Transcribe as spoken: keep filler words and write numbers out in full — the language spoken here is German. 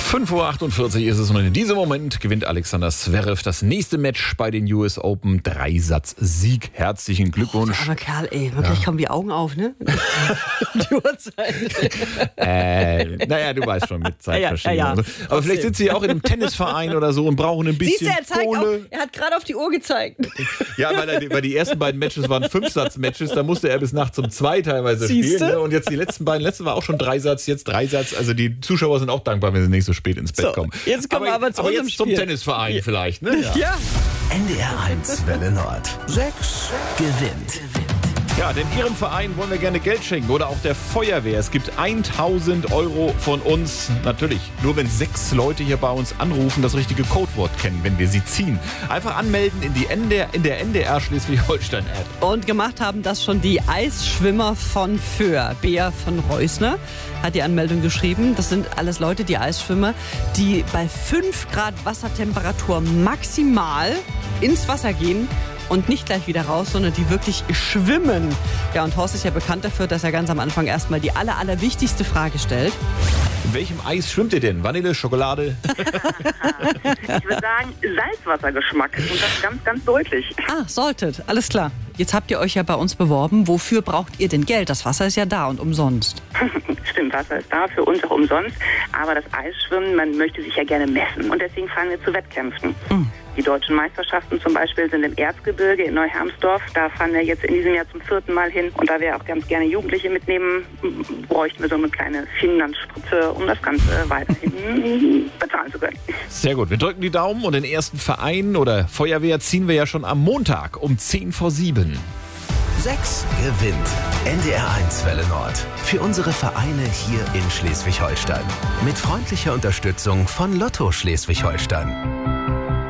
fünf Uhr achtundvierzig ist es und in diesem Moment gewinnt Alexander Zverev das nächste Match bei den U S Open. Dreisatz-Sieg. Herzlichen Glückwunsch. Oh, der arme Kerl, ey. Wirklich, ja. Kommen die Augen auf, ne? Die Uhrzeit. äh, naja, du weißt schon, mit Zeitverschiebung. Ja, ja, ja. Aber vielleicht sind sie auch in einem Tennisverein oder so und brauchen ein bisschen Siehst du, er zeigt Kohle. Auf, er hat gerade auf die Uhr gezeigt. Ja, weil, er, weil die ersten beiden Matches waren Fünfsatz-Matches. Da musste er bis nachts um zwei teilweise Siehste? spielen. Ne? Und jetzt die letzten beiden, letzte war auch schon Dreisatz, jetzt Dreisatz. Also die Zuschauer sind auch dankbar, wenn sie nicht so spät ins Bett so, kommen. Jetzt kommen aber, wir aber zu aber unserem jetzt Spiel. zum Tennisverein ja. vielleicht, ne? Ja. ja. N D R eins Welle Nord. Sechs gewinnt. Ja, denn Ihrem Verein wollen wir gerne Geld schenken oder auch der Feuerwehr. Es gibt tausend Euro von uns. Natürlich, nur wenn sechs Leute hier bei uns anrufen, das richtige Codewort kennen, wenn wir sie ziehen. Einfach anmelden in, die N D R, in der N D R Schleswig-Holstein-App. Und gemacht haben das schon die Eisschwimmer von Föhr. Bea von Reusner hat die Anmeldung geschrieben. Das sind alles Leute, die Eisschwimmer, die bei fünf Grad Wassertemperatur maximal ins Wasser gehen und nicht gleich wieder raus, sondern die wirklich schwimmen. Ja, und Horst ist ja bekannt dafür, dass er ganz am Anfang erstmal die aller, aller wichtigste Frage stellt. In welchem Eis schwimmt ihr denn? Vanille, Schokolade? Ich würde sagen, Salzwassergeschmack. Und das ganz, ganz deutlich. Ah, solltet. Alles klar. Jetzt habt ihr euch ja bei uns beworben. Wofür braucht ihr denn Geld? Das Wasser ist ja da und umsonst. Stimmt, Wasser ist da, für uns auch umsonst. Aber das Eisschwimmen, man möchte sich ja gerne messen. Und deswegen fahren wir zu Wettkämpfen. Mhm. Die deutschen Meisterschaften zum Beispiel sind im Erzgebirge in Neuhermsdorf. Da fahren wir jetzt in diesem Jahr zum vierten Mal hin. Und da wir auch ganz gerne Jugendliche mitnehmen, bräuchten wir so eine kleine Finanzspritze, um das Ganze weiterhin bezahlen zu können. Sehr gut. Wir drücken die Daumen und den ersten Verein oder Feuerwehr ziehen wir ja schon am Montag um zehn vor sieben. Sechs gewinnt. N D R eins Welle Nord. Für unsere Vereine hier in Schleswig-Holstein. Mit freundlicher Unterstützung von Lotto Schleswig-Holstein.